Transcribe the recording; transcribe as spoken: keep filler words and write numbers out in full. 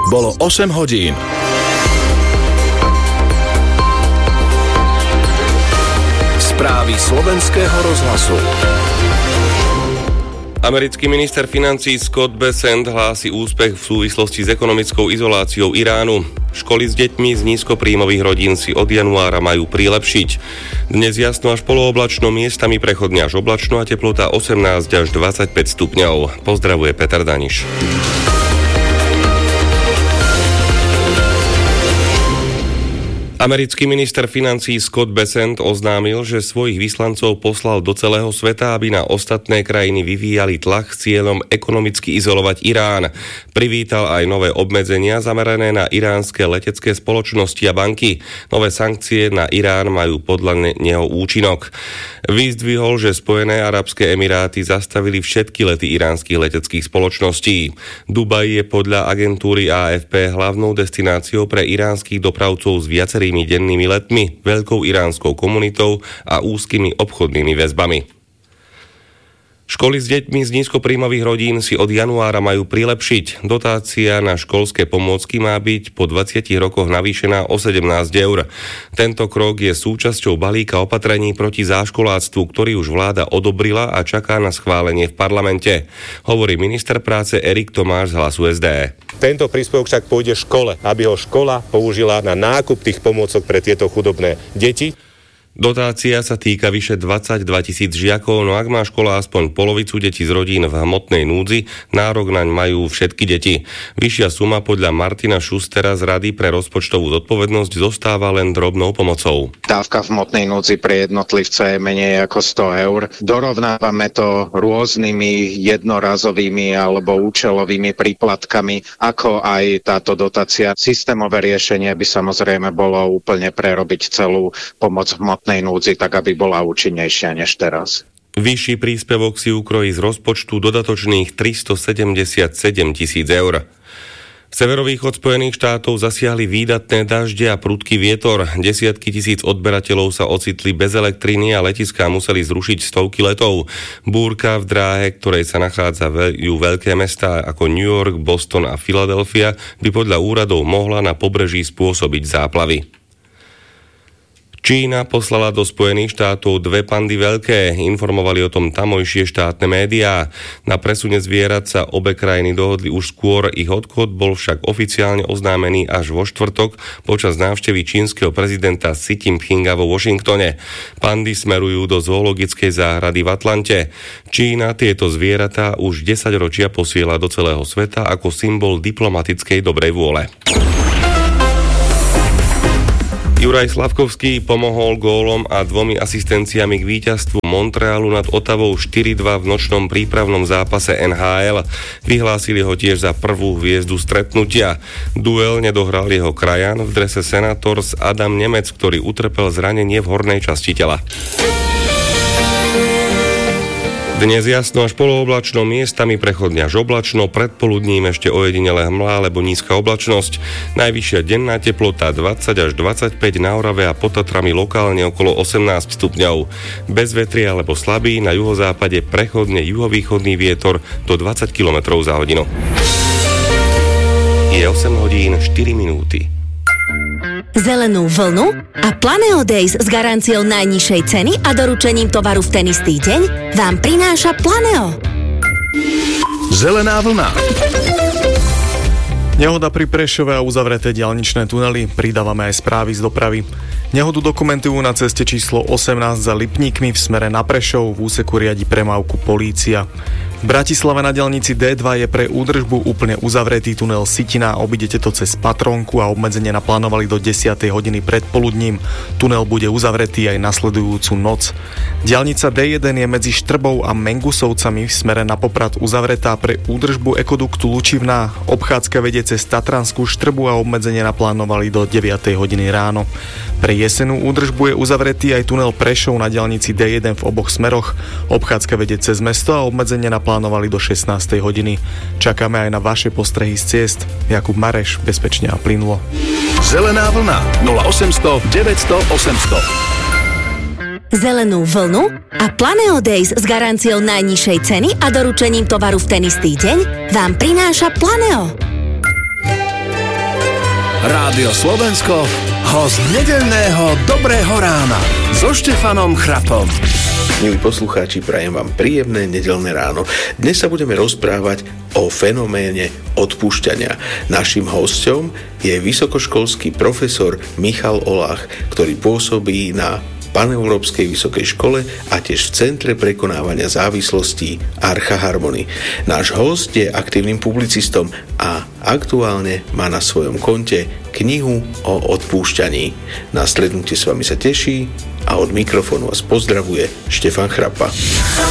Bolo osem hodín. Správy slovenského rozhlasu. Americký minister financií Scott Bessent hlási úspech v súvislosti s ekonomickou izoláciou Iránu. Školy s deťmi z nízkopríjmových rodín si od januára majú prilepšiť. Dnes jasno až polooblačno, miestami prechodne až oblačno a teplota osemnásť až dvadsaťpäť stupňov. Pozdravuje Peter Daniš. Americký minister financií Scott Bessent oznámil, že svojich vyslancov poslal do celého sveta, aby na ostatné krajiny vyvíjali tlak s cieľom ekonomicky izolovať Irán. Privítal aj nové obmedzenia zamerané na iránske letecké spoločnosti a banky. Nové sankcie na Irán majú podľa neho účinok. Vyzdvihol, že Spojené arabské emiráty zastavili všetky lety iránskych leteckých spoločností. Dubaj je podľa agentúry á ef pé hlavnou destináciou pre iránskych dopravcov s viacerými dennými letmi, veľkou iránskou komunitou a úzkymi obchodnými väzbami. Školy s deťmi z nízkopríjmových rodín si od januára majú prilepšiť. Dotácia na školské pomôcky má byť po dvadsiatich rokoch navýšená o sedemnásť eur. Tento krok je súčasťou balíka opatrení proti záškoláctvu, ktorý už vláda odobrila a čaká na schválenie v parlamente, hovorí minister práce Erik Tomáš z Hlasu es dé. Tento príspevok však pôjde škole, aby ho škola použila na nákup tých pomôcok pre tieto chudobné deti. Dotácia sa týka vyše dvadsaťdva tisíc žiakov, no ak má škola aspoň polovicu detí z rodín v hmotnej núdzi, nárok naň majú všetky deti. Vyššia suma podľa Martina Schustera z Rady pre rozpočtovú zodpovednosť zostáva len drobnou pomocou. Dávka v hmotnej núdzi pre jednotlivca je menej ako sto eur. Dorovnávame to rôznymi jednorazovými alebo účelovými príplatkami, ako aj táto dotácia. Systémové riešenie by samozrejme bolo úplne prerobiť celú pomoc v hmotnej núdzi, tak aby bola účinnejšia než teraz. Vyšší príspevok si ukrojí z rozpočtu dodatočných tristosedemdesiatsedem tisíc eur. Severovýchod Spojených štátov zasiahli výdatné dažde a prudký vietor. Desiatky tisíc odberateľov sa ocitli bez elektriny a letiská museli zrušiť stovky letov. Búrka v dráhe, ktorej sa nachádzajú veľké mestá ako New York, Boston a Filadelfia, by podľa úradov mohla na pobreží spôsobiť záplavy. Čína poslala do Spojených štátov dve pandy veľké, informovali o tom tamojšie štátne médiá. Na presune zvierat sa obe krajiny dohodli už skôr, ich odchod bol však oficiálne oznámený až vo štvrtok počas návštevy čínskeho prezidenta Xi Jinpinga vo Washingtone. Pandy smerujú do zoologickej záhrady v Atlante. Čína tieto zvieratá už desaťročia posiela do celého sveta ako symbol diplomatickej dobrej vôle. Juraj Slavkovský pomohol gólom a dvomi asistenciami k víťazstvu Montrealu nad Ottawou štyri dva v nočnom prípravnom zápase en há el. Vyhlásili ho tiež za prvú hviezdu stretnutia. Duel nedohral jeho krajan v drese Senators Adam Nemec, ktorý utrpel zranenie v hornej časti tela. Dnes jasno až polooblačno, miestami prechodne až oblačno, predpoludním ešte ojedinele hmla alebo nízka oblačnosť. Najvyššia denná teplota dvadsať až dvadsaťpäť, na Orave a pod Tatrami lokálne okolo osemnásť stupňov. Bez vetrie alebo slabý, na juhozápade prechodne juhovýchodný vietor do dvadsať kilometrov za hodinu. Je osem hodín štyri minúty. Zelenú vlnu a Planeo Days s garanciou najnižšej ceny a doručením tovaru v ten istý deň vám prináša Planeo. Zelená vlna. Nehoda pri Prešove a uzavreté diaľničné tunely. Pridávame aj správy z dopravy. Nehodu dokumentujú na ceste číslo osemnásť za Lipníkmi v smere na Prešov, v úseku riadi premávku polícia. V Bratislave na diaľnici dé dva je pre údržbu úplne uzavretý tunel Sitina, obidete to cez Patrónku a obmedzenie naplánovali do desiatej hodiny predpoludním. Tunel bude uzavretý aj nasledujúcu noc. Diaľnica dé jeden je medzi Štrbou a Mengusovcami v smere na Poprad uzavretá pre údržbu ekoduktu Lučivná. Obchádzka vedie cez Tatranskú Štrbu a obmedzenie naplánovali do deviatej hodiny ráno. Pre jesenú údržbu je uzavretý aj tunel Prešov na diaľnici dé jeden v oboch smeroch. Obchádzka vedie cez mesto a obmedzenie naplánovali do šestnástej hodiny. Čakáme aj na vaše postrehy z ciest. Jakub Mareš, bezpečne a plynulo. Zelená vlna nula osemsto deväťsto osemsto. Zelenú vlnu a Planeo Days s garanciou najnižšej ceny a doručením tovaru v ten istý deň vám prináša Planeo. Rádio Slovensko, host nedeľného Dobrého rána so Štefanom Chrapom. Milí poslucháči, prajem vám príjemné nedeľné ráno. Dnes sa budeme rozprávať o fenoméne odpúšťania. Naším hosťom je vysokoškolský profesor Michal Olach, ktorý pôsobí na Paneurópskej vysokej škole a tiež v Centre prekonávania závislostí Archa Harmony. Náš host je aktívnym publicistom a aktuálne má na svojom konte knihu o odpúšťaní. Na stretnutie s vami sa teší a od mikrofónu vás pozdravuje Štefan Chrapa.